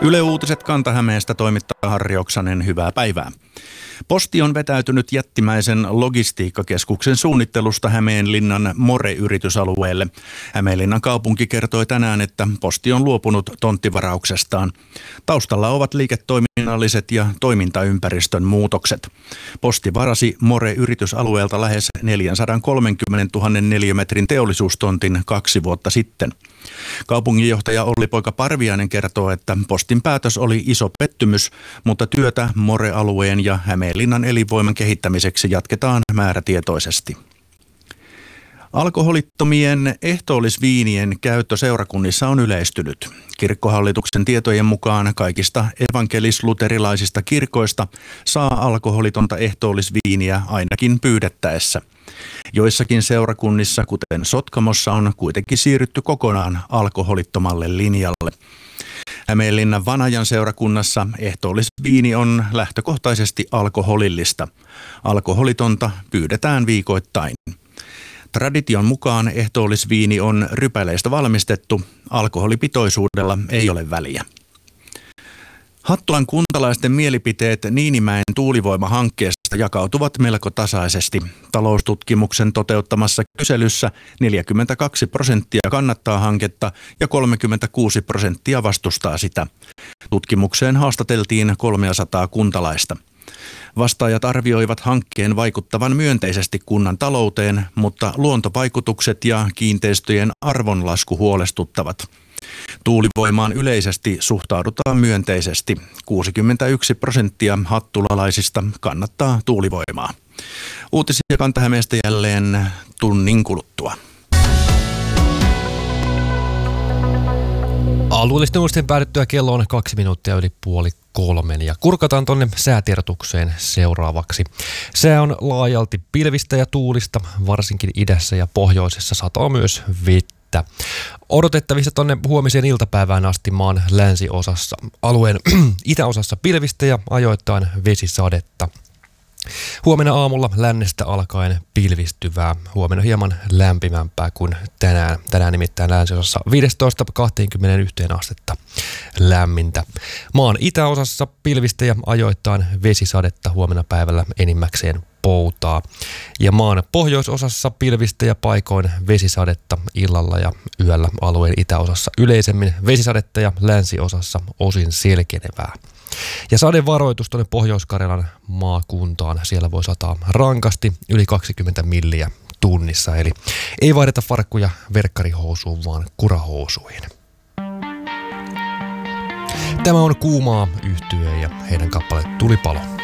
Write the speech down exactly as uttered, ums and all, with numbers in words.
Yle Uutiset Kanta-Hämeestä toimittaa Harri Oksanen, hyvää päivää. Posti on vetäytynyt jättimäisen logistiikkakeskuksen suunnittelusta Hämeenlinnan More-yritysalueelle. Hämeenlinnan kaupunki kertoi tänään, että Posti on luopunut tonttivarauksestaan. Taustalla ovat liiketoiminnalliset ja toimintaympäristön muutokset. Posti varasi More-yritysalueelta lähes neljäsataakolmekymmentätuhatta neliömetrin teollisuustontin kaksi vuotta sitten. Kaupunginjohtaja Olli-Poika Parviainen kertoo, että Postin päätös oli iso pettymys, mutta työtä More-alueen ja Hämeenlinnan elinvoiman kehittämiseksi jatketaan määrätietoisesti. Alkoholittomien ehtoollisviinien käyttö seurakunnissa on yleistynyt. Kirkkohallituksen tietojen mukaan kaikista evankelis-luterilaisista kirkoista saa alkoholitonta ehtoollisviiniä ainakin pyydettäessä. Joissakin seurakunnissa, kuten Sotkamossa, on kuitenkin siirrytty kokonaan alkoholittomalle linjalle. Hämeenlinnan Vanajan seurakunnassa ehtoollisviini on lähtökohtaisesti alkoholillista. Alkoholitonta pyydetään viikoittain. Tradition mukaan ehtoollisviini on rypäleistä valmistettu, alkoholipitoisuudella ei ole väliä. Hattulan kuntalaisten mielipiteet Niinimäen tuulivoimahankkeesta jakautuvat melko tasaisesti. Taloustutkimuksen toteuttamassa kyselyssä neljäkymmentäkaksi prosenttia kannattaa hanketta ja kolmekymmentäkuusi prosenttia vastustaa sitä. Tutkimukseen haastateltiin kolmesataa kuntalaista. Vastaajat arvioivat hankkeen vaikuttavan myönteisesti kunnan talouteen, mutta luontovaikutukset ja kiinteistöjen arvonlasku huolestuttavat. Tuulivoimaan yleisesti suhtaudutaan myönteisesti. kuusikymmentäyksi prosenttia hattulalaisista kannattaa tuulivoimaa. Uutisia Kanta-Hämeestä jälleen tunnin kuluttua. Alueellisten uutisten päädyttyä kello on kaksi minuuttia yli puoli kolmen ja kurkataan tonne säätiedotukseen seuraavaksi. Sää on laajalti pilvistä ja tuulista, varsinkin idässä ja pohjoisessa sataa myös vettä. Odotettavissa tonne huomiseen iltapäivään asti maan länsiosassa, alueen itäosassa pilvistä ja ajoittain vesisadetta. Huomenna aamulla lännestä alkaen pilvistyvää. Huomenna hieman lämpimämpää kuin tänään. Tänään nimittäin länsiosassa viisitoista kaksikymmentäyksi astetta lämmintä. Maan itäosassa pilvistä ja ajoittain vesisadetta, huomenna päivällä enimmäkseen poutaa. Ja maan pohjoisosassa pilvistä ja paikoin vesisadetta illalla ja yöllä, alueen itäosassa yleisemmin vesisadetta ja länsiosassa osin selkenevää. Ja sadevaroitus tuonne Pohjois-Karjalan maakuntaan. Siellä voi sataa rankasti yli kaksikymmentä milliä tunnissa. Eli ei vaihdeta farkkuja verkkarihousuun, vaan kurahousuihin. Tämä on Kuumaa yhtye ja heidän kappale Tulipalo.